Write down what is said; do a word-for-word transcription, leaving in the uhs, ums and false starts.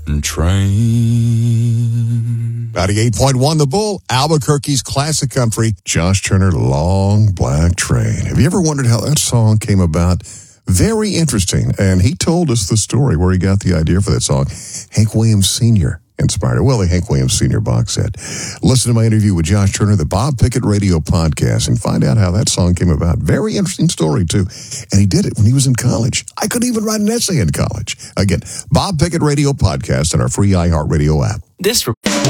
train. ninety-eight point one The Bull, Albuquerque's classic country. Josh Turner, Long Black Train. Have you ever wondered how that song came about? Very interesting. And he told us the story where he got the idea for that song. Hank Williams Senior inspired it. Well, the Hank Williams Senior box set. Listen to my interview with Josh Turner, the Bob Pickett Radio Podcast, and find out how that song came about. Very interesting story, too. And he did it when he was in college. I couldn't even write an essay in college. Again, Bob Pickett Radio Podcast and our free iHeartRadio app. This